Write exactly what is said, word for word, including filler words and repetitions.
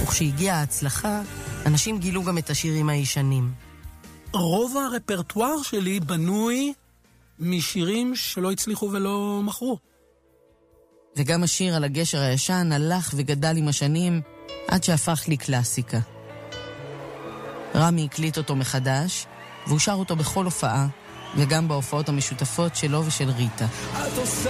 וכשהגיעה ההצלחה, אנשים גילו גם את השירים הישנים. רוב הרפרטואר שלי בנוי משירים שלא הצליחו ולא מכרו. וגם השיר על הגשר הישן הלך וגדל עם השנים עד שהפך לי קלאסיקה. רמי הקליט אותו מחדש, והוא שר אותו בכל הופעה, וגם בהופעות המשותפות שלו ושל ריטה.